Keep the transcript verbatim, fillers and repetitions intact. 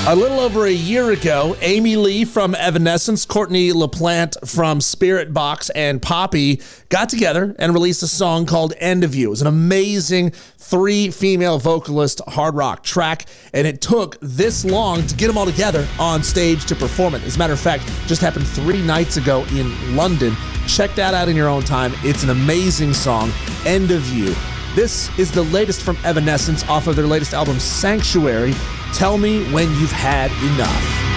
A little over a year ago, Amy Lee from Evanescence, Courtney LaPlante from Spiritbox, and Poppy got together and released a song called End of You. It was an amazing three female vocalist hard rock track, and it took this long to get them all together on stage to perform it. As a matter of fact, just happened three nights ago in London. Check that out in your own time. It's an amazing song, End of You. This is the latest from Evanescence off of their latest album, Sanctuary. Tell me when you've had enough.